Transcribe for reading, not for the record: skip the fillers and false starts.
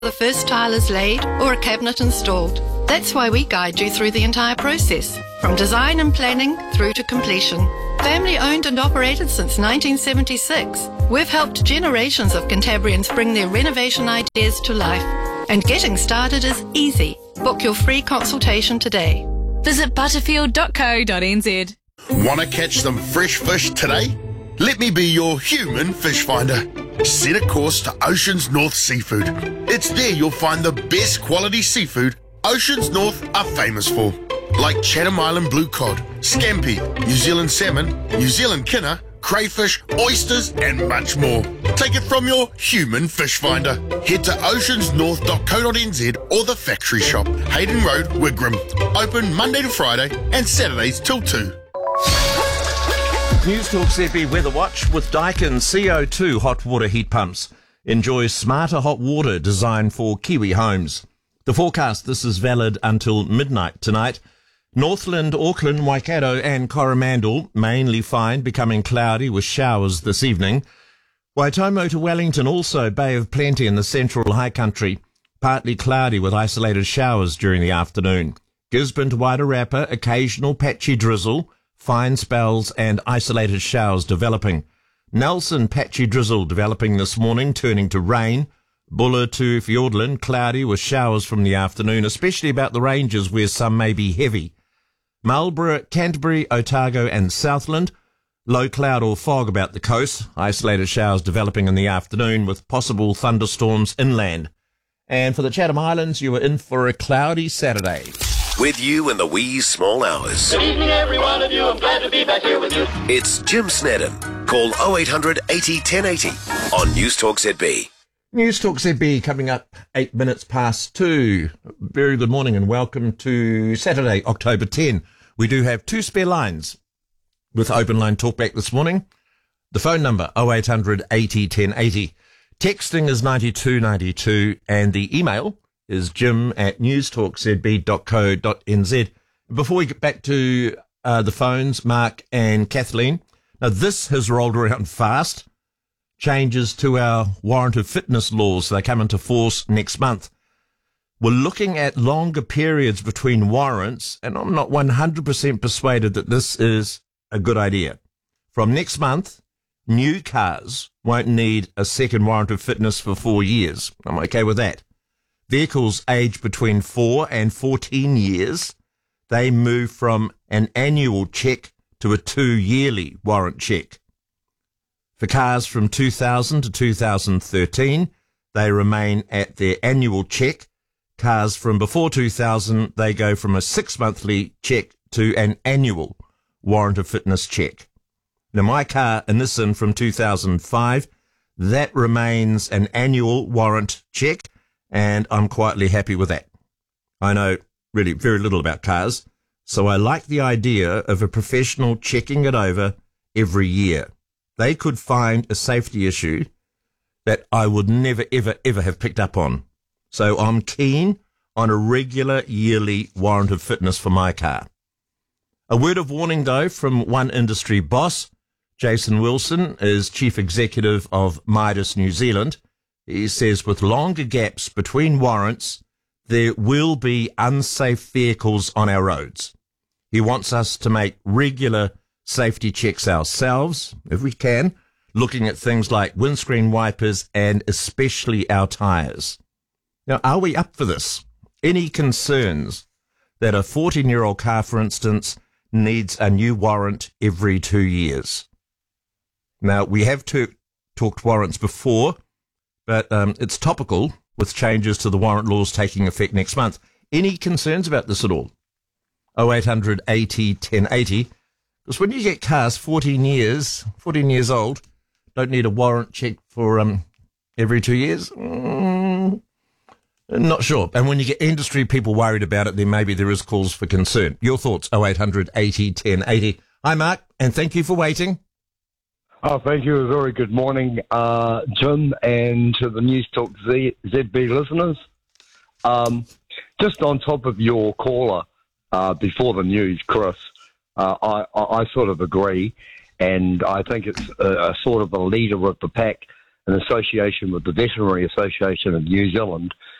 the first tile is laid or a cabinet installed. That's why we guide you through the entire process, from design and planning through to completion. Family owned and operated since 1976, we've helped generations of Cantabrians bring their renovation ideas to life. And getting started is easy. Book your free consultation today. Visit butterfield.co.nz. Want to catch some fresh fish today? Let me be your human fish finder. Set a course to Oceans North Seafood. It's there you'll find the best quality seafood Oceans North are famous for, like Chatham Island blue cod, scampi, New Zealand salmon, New Zealand kinner, crayfish, oysters and much more. Take it from your human fish finder. Head to oceansnorth.co.nz or the factory shop, Hayden Road, Wigram. Open Monday to Friday and Saturdays till 2. News Talk ZB Weather Watch with Daikin CO2 hot water heat pumps. Enjoy smarter hot water designed for Kiwi homes. The forecast, this is valid until midnight tonight. Northland, Auckland, Waikato and Coromandel mainly fine, becoming cloudy with showers this evening. Waitomo to Wellington also Bay of Plenty in the central high country. Partly cloudy with isolated showers during the afternoon. Gisborne to Wairarapa, occasional patchy drizzle. Fine spells and isolated showers developing. Nelson, patchy drizzle developing this morning, turning to rain. Buller to Fiordland, cloudy with showers from the afternoon, especially about the ranges where some may be heavy. Marlborough, Canterbury, Otago and Southland, low cloud or fog about the coast. Isolated showers developing in the afternoon with possible thunderstorms inland. And for the Chatham Islands, you are in for a cloudy Saturday. With you in the wee small hours. Good evening, every one of you. I'm glad to be back here with you. It's Jim Snedden. Call 0800 80 1080 on News Talk ZB. News Talk ZB coming up 8 minutes past 2. Very good morning and welcome to Saturday, October 10. We do have 2 spare lines with open line talkback this morning. The phone number 0800 80 1080. Texting is 9292 and the email is jim@newstalkzb.co.nz. Before we get back to the phones, Mark and Kathleen, now this has rolled around fast. Changes to our warrant of fitness laws, they come into force next month. We're looking at longer periods between warrants, and I'm not 100% persuaded that this is a good idea. From next month, new cars won't need a second warrant of fitness for 4 years. I'm okay with that. Vehicles aged between 4 and 14 years, they move from an annual check to a 2-yearly warrant check. For cars from 2000 to 2013, they remain at their annual check. Cars from before 2000, they go from a 6-monthly check to an annual warrant of fitness check. Now, my car, a Nissan from 2005, that remains an annual warrant check. And I'm quietly happy with that. I know really very little about cars, so I like the idea of a professional checking it over every year. They could find a safety issue that I would never, ever, ever have picked up on. So I'm keen on a regular yearly warrant of fitness for my car. A word of warning, though, from one industry boss. Jason Wilson is Chief Executive of Midas New Zealand. He says with longer gaps between warrants, there will be unsafe vehicles on our roads. He wants us to make regular safety checks ourselves, if we can, looking at things like windscreen wipers and especially our tyres. Now, are we up for this? Any concerns that a 14-year-old car, for instance, needs a new warrant every 2 years? Now, we have talked warrants before, but it's topical with changes to the warrant laws taking effect next month. Any concerns about this at all? 0800 80 1080. Because when you get cars 14 years old, don't need a warrant check for every 2 years? Not sure. And when you get industry people worried about it, then maybe there is cause for concern. Your thoughts, 0800 80 1080. Hi, Mark, and thank you for waiting. Oh, thank you. A very good morning, Jim, and to the News Talk ZB listeners. Just on top of your caller before the news, Chris, I sort of agree, and I think it's a sort of a leader of the pack in association with the Veterinary Association of New Zealand,